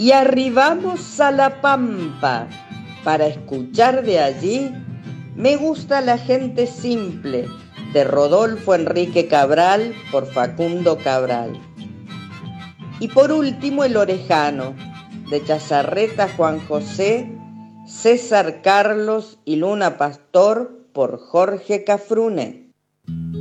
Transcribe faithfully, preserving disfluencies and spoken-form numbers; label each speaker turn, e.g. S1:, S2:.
S1: Y arribamos a La Pampa para escuchar de allí Me gusta la gente simple, de Rodolfo Enrique Cabral por Facundo Cabral. Y por último El Orejano, de Chazarreta Juan José, César Carlos y Luna Pastor por Jorge Cafrune.